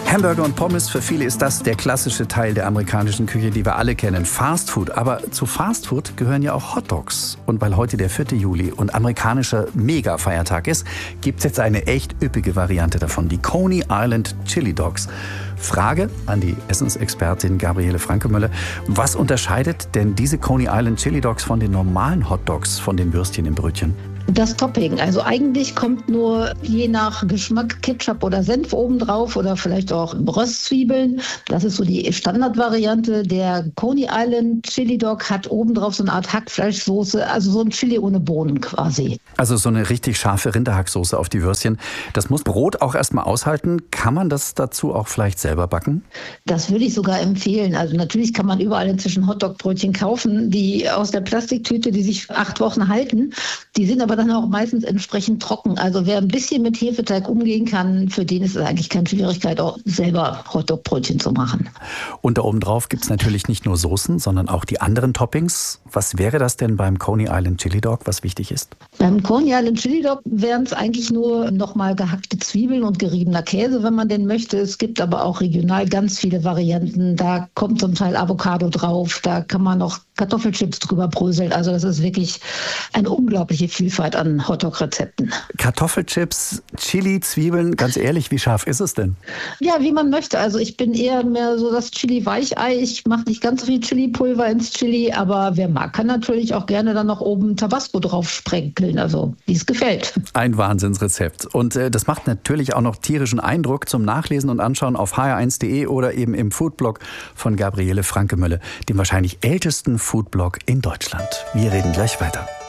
Hamburger und Pommes, für viele ist das der klassische Teil der amerikanischen Küche, die wir alle kennen. Fast Food. Aber zu Fast Food gehören ja auch Hot Dogs. Und weil heute der 4. Juli und amerikanischer Mega-Feiertag ist, gibt es jetzt eine echt üppige Variante davon. Die Coney Island Chili Dogs. Frage an die Essensexpertin Gabriele Frankemöller. Was unterscheidet denn diese Coney Island Chili Dogs von den normalen Hot Dogs, von den Würstchen im Brötchen? Das Topping. Also eigentlich kommt nur je nach Geschmack Ketchup oder Senf obendrauf oder vielleicht auch Röstzwiebeln. Das ist so die Standardvariante. Der Coney Island Chili Dog hat obendrauf so eine Art Hackfleischsoße, also so ein Chili ohne Bohnen quasi. Also so eine richtig scharfe Rinderhacksoße auf die Würstchen. Das muss Brot auch erstmal aushalten. Kann man das dazu auch vielleicht selber backen? Das würde ich sogar empfehlen. Also natürlich kann man überall inzwischen Hotdog-Brötchen kaufen, die aus der Plastiktüte, die sich 8 Wochen halten. Die sind aber dann auch meistens entsprechend trocken. Also wer ein bisschen mit Hefeteig umgehen kann, für den ist es eigentlich keine Schwierigkeit, auch selber Hotdog-Brötchen zu machen. Und da oben drauf gibt es natürlich nicht nur Soßen, sondern auch die anderen Toppings. Was wäre das denn beim Coney Island Chili Dog, was wichtig ist? Beim Coney Island Chili Dog wären es eigentlich nur nochmal gehackte Zwiebeln und geriebener Käse, wenn man den möchte. Es gibt aber auch regional ganz viele Varianten. Da kommt zum Teil Avocado drauf, da kann man noch Kartoffelchips drüber bröseln. Also das ist wirklich eine unglaubliche Vielfalt an Hotdog-Rezepten. Kartoffelchips, Chili, Zwiebeln, ganz ehrlich, wie scharf ist es denn? Ja, wie man möchte. Also ich bin eher mehr so das Chili-Weichei. Ich mache nicht ganz so viel Chili-Pulver ins Chili, aber wer mag, kann natürlich auch gerne dann noch oben Tabasco drauf sprenkeln. Also wie es gefällt. Ein Wahnsinnsrezept. Und das macht natürlich auch noch tierischen Eindruck zum Nachlesen und Anschauen auf hr1.de oder eben im Foodblog von Gabriele Frankemöller, dem wahrscheinlich ältesten Foodblog in Deutschland. Wir reden gleich weiter.